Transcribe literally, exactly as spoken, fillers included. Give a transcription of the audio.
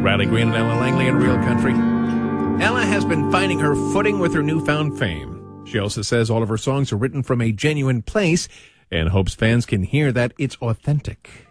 Riley Green and Ella Langley in Real Country. Ella has been finding her footing with her newfound fame. She also says all of her songs are written from a genuine place and hopes fans can hear that it's authentic.